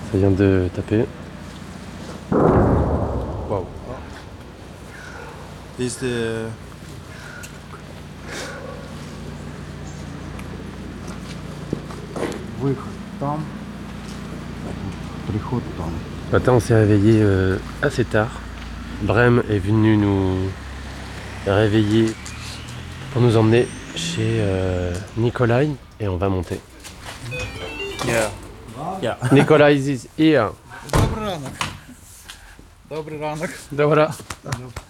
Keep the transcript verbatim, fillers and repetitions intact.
Ça vient de taper. Waouh. This is the выход там, приход там. Ce matin, on s'est réveillé euh, assez tard. Brem est venu nous réveiller pour nous emmener chez euh, Nikolai et on va monter. Yeah. Yeah. Nikolai is here. Добрый ранок. Добрый ранок. Dobra.